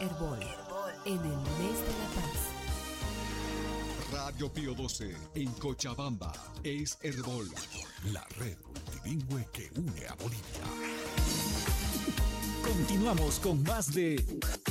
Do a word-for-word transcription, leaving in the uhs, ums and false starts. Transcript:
Herbol, en el mes de la paz. Radio Pío doce en Cochabamba es Herbol, la red multilingüe que une a Bolivia. Continuamos con más de